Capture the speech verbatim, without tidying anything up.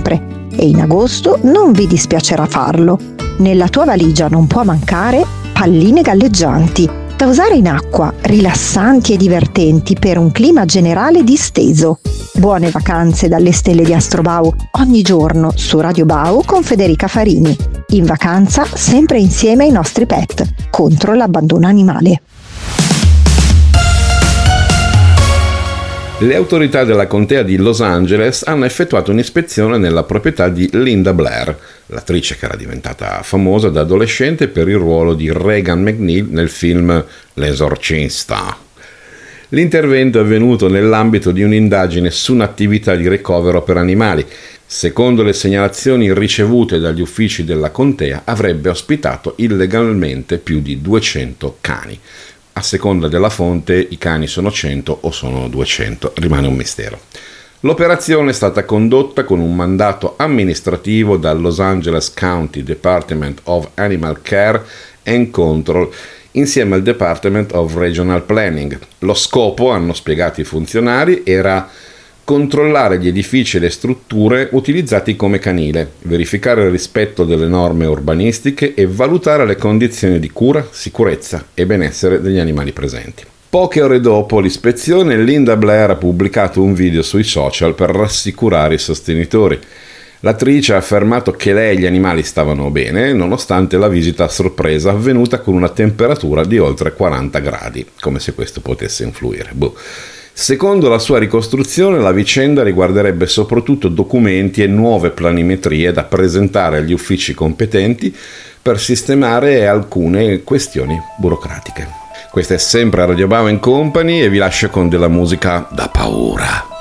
sempre. E in agosto non vi dispiacerà farlo. Nella tua valigia non può mancare palline galleggianti, da usare in acqua, rilassanti e divertenti per un clima generale disteso. Buone vacanze dalle stelle di Astrobau, ogni giorno su Radio Bau con Federica Farini. In vacanza sempre insieme ai nostri pet, contro l'abbandono animale. Le autorità della contea di Los Angeles hanno effettuato un'ispezione nella proprietà di Linda Blair, l'attrice che era diventata famosa da adolescente per il ruolo di Regan McNeil nel film L'Esorcista. L'intervento è avvenuto nell'ambito di un'indagine su un'attività di ricovero per animali. Secondo le segnalazioni ricevute dagli uffici della contea, avrebbe ospitato illegalmente più di duecento cani. A seconda della fonte, i cani sono cento o sono duecento, rimane un mistero. L'operazione è stata condotta con un mandato amministrativo dal Los Angeles County Department of Animal Care and Control insieme al Department of Regional Planning. Lo scopo, hanno spiegato i funzionari, era controllare gli edifici e le strutture utilizzati come canile, verificare il rispetto delle norme urbanistiche e valutare le condizioni di cura, sicurezza e benessere degli animali presenti. Poche ore dopo l'ispezione, Linda Blair ha pubblicato un video sui social per rassicurare i sostenitori. L'attrice ha affermato che lei e gli animali stavano bene, nonostante la visita a sorpresa avvenuta con una temperatura di oltre quaranta gradi, come se questo potesse influire. Boh. Secondo la sua ricostruzione, la vicenda riguarderebbe soprattutto documenti e nuove planimetrie da presentare agli uffici competenti per sistemare alcune questioni burocratiche. Questa è sempre Radio Bau and Company e vi lascio con della musica da paura.